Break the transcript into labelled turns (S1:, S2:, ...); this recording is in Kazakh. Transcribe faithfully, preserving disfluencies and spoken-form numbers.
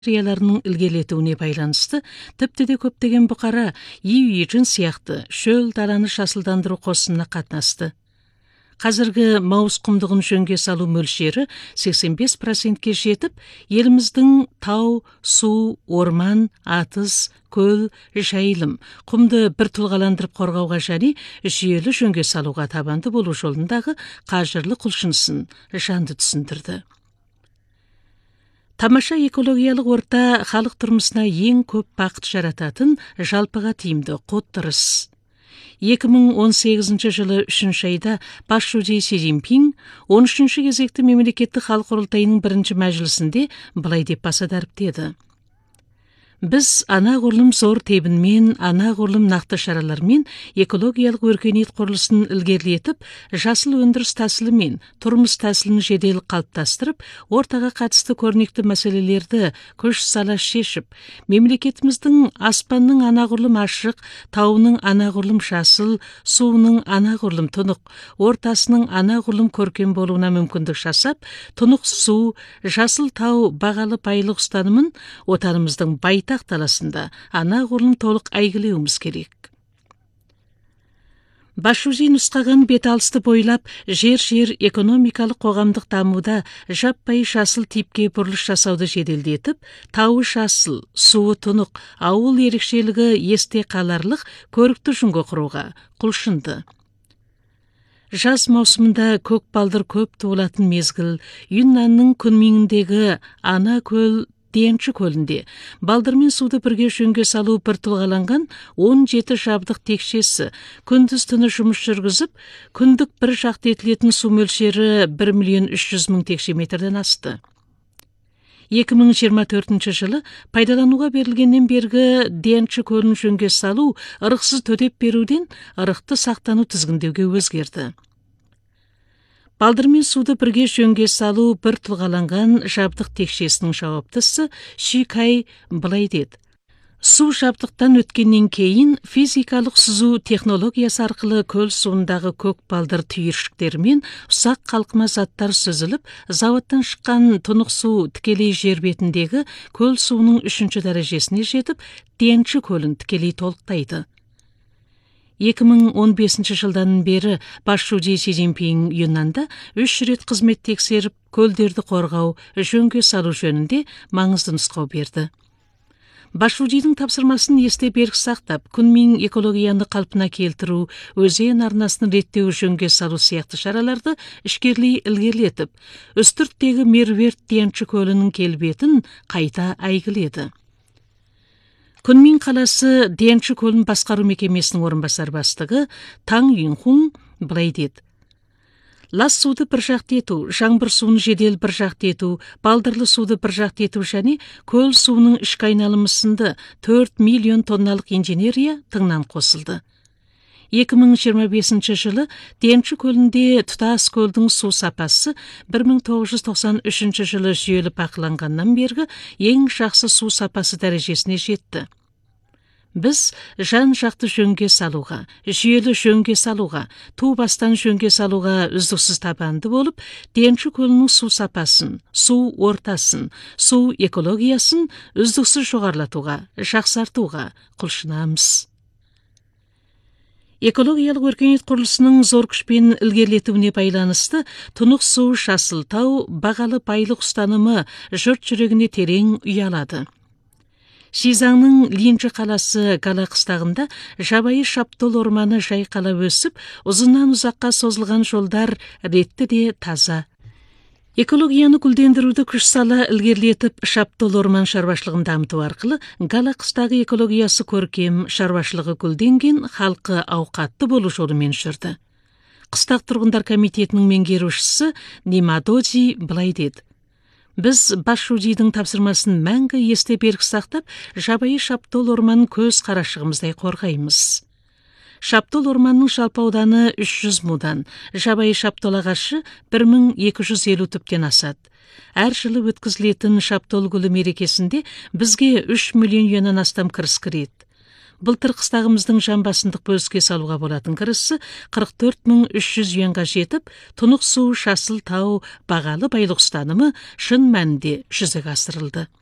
S1: Рияларының ілгерілетуіне байланысты, тіпті де көптеген бұқара үй-үйжін сияқты шөл даланы жасылдандыру қосынына қатынасты. Қазіргі Маус құмдығын жөнге салу мөлшері сексен бес процентке жетіп, еліміздің тау, су, орман, атыз, көл, жайылым, құмды бір тұлғаландырып қорғауға және жүйелі жөнге салуға табанды болу жолындағы қажырлы құлшынысын жанды түсіндірді. Тамаша экологиялық орта халық тұрмысына ең көп бақыт жарататын жалпыға тиімді қоттырыс. екі мың он сегізінші жылы үшінші айда бас жүлде Си Цзиньпин он үшінші кезекті мемлекеттік халық құрылтайының бірінші мәжілісінде былай деп баса дәріптеді. Біз анағұрлым зор тебінмен, анағұрлым нақты шаралармен экологиялық өркениет құрылысын ілгерілетіп, жасыл өндіріс тәсілімен тұрмыс тәсілін жедел қалыптастырып, ортаға қатысты көрнекті мәселелерді күш сала шешіп, мемлекетіміздің аспанның анағұрлым ашық, тауының анағұрлым жасыл, суының анағұрлым тұнық, ортасының анағұрлым көркем болуына мүмкіндік жасап, тұнық су, жасыл тау бағалы байлық ұстанымын отанымыздың байтақ таласында анағұрлым толық әйгілеуіміз керек. Башузи нұсқаған бет алысты бойлап, жер-жер экономикалық қоғамдық дамуда жаппай жасыл типке бұрылыш жасауды жеделдетіп, тауы жасыл, суы тұнық, ауыл ерекшелігі есте қаларлық көрікті жүнгі құруға құлшынды. Жаз маусымында көк балдыр көп туылатын мезгіл, Юннанның Күнмиңіндегі ана көл Денчі көлінде балдырмен суды бірге жөнге салу бір тұлғаланған он жеті жабдық текшесі күндіз түні жұмыс жүргізіп, күндік бір жақты етілетін су мөлшері бір миллион үш жүз мың текше метрден асты. екі мың жиырма төртінші жылы пайдалануға берілгеннен бергі Денчі көлін жөнге салу ырықсыз төтеп беруден ырықты сақтану тізгіндеуге өзгерді. Балдырмен суды бірге жөнге салу бір тұлғаланған жабдық текшесінің жауаптысы Ши Кай былай деді. Су жабдықтан өткеннен кейін физикалық сүзу технологиясы арқылы көл суындағы көк балдыр түйіршіктермен ұсақ қалқыма заттар сүзіліп, зауыттан шыққан тұнық су тікелей жер бетіндегі көл суының үшінші дәрежесіне жетіп, Денчі көлін тікелей толықтайды. екі мың он бесінші жылдан бері бас жүлде Си Цзиньпин Юннанда үш рет қызмет тексеріп, көлдерді қорғау, жөнге салу жөнінде маңызды нұсқау берді. Бас жүлденің тапсырмасын есте берік сақтап, Күнмиң экологияны қалпына келтіру, өзен арнасын реттеу, жөнге салу сияқты шараларды ішкерлей ілгерілетіп, үстірттегі меруерт Денчі көлінің келбетін қайта әйгіледі. Күнмиң қаласы Денчі көлін басқару мекемесінің орынбасар бастығы Таң Юнхун былай деді. Лас суды бір жақты ету, жаңбыр суын жедел бір жақты ету, балдырлы суды бір жақты ету және көл суының ішкі айналымы сынды төрт миллион тонналық инженерия тыңнан қосылды. екі мың жиырма бесінші жылы Денчі көлінде тұтас көлдің су сапасы бір мың тоғыз жүз тоқсан үшінші жылы жүйелі бақыланғаннан бергі ең жақсы су сапасы дәрежесіне жетті. Біз жан жақты жөнге салуға, жүйелі жөнге салуға, ту бастан жөнге салуға үздіксіз табанды болып, Денчі көлінің су сапасын, су ортасын, су экологиясын үздіксіз жоғарлатуға, жақсартуға құлшынамыз. Экологиялық өркениет құрылысының зор күшпен ілгерілетуіне байланысты тұнық су, жасыл тау, бағалы байлық ұстанымы жұрт жүрегіне терең ұялады. Шизаңның Линчі қаласы Гала қыстағында жабайы шаптол орманы жайқала өсіп, ұзыннан ұзаққа созылған жолдар ретті де таза. Экологияны гүлдендіруді күш сала ілгерілетіп, шаптол орман шаруашылығын дамыту арқылы Гала қыстағы экологиясы көркем, шаруашылығы гүлденген, халқы ауқатты болу жолымен жүрді. Қыстақ тұрғындар комитетінің меңгерушісі Нимадоджи былай деді. Біз бас жүлденің тапсырмасын мәңгі есте берік сақтап, жабайы шаптол орманын көз қарашығымыздай қорғаймыз. Шаптол орманның жалпы ауданы үш жүз мудан, жабайы шаптол ағашы бір мың екі жүз елу түптен асады. Әр жылы өткізілетін шаптол гүлі мерекесінде бізге үш миллион юаннан астам кіріс кіреді. Былтыр қыстағымыздың жамбасындық бөліске салуға болатын кірісі қырық төрт мың үш жүз юанға жетіп, тұнық су, жасыл тау, бағалы байлық ұстанымы шын мәнінде жүзеге асырылды.